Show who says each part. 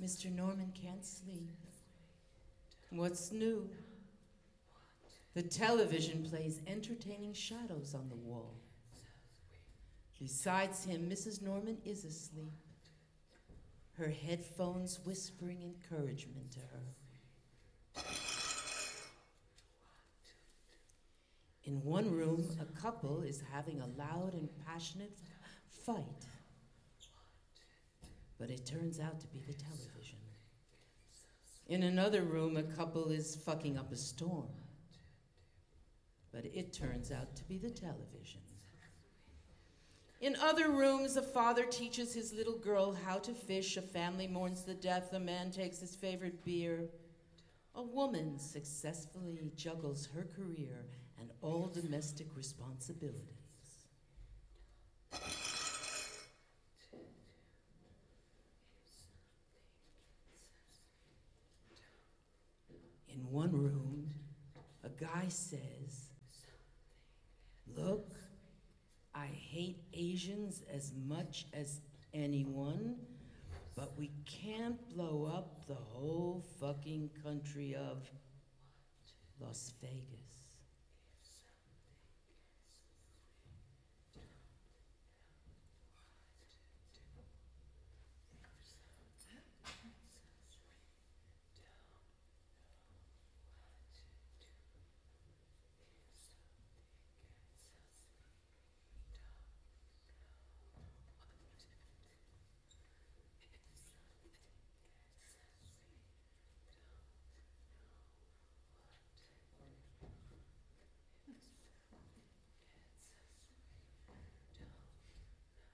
Speaker 1: Mr. Norman can't sleep. What's new? The television plays entertaining shadows on the wall. Besides him, Mrs. Norman is asleep, her headphones whispering encouragement to her. In one room, a couple is having a loud and passionate fight, but it turns out to be the television. In another room, a couple is fucking up a storm, but it turns out to be the television. In other rooms, a father teaches his little girl how to fish, a family mourns the death, a man takes his favorite beer. A woman successfully juggles her career and all domestic responsibilities. In one room, a guy says, "Look, I hate Asians as much as anyone, but we can't blow up the whole fucking country of Las Vegas."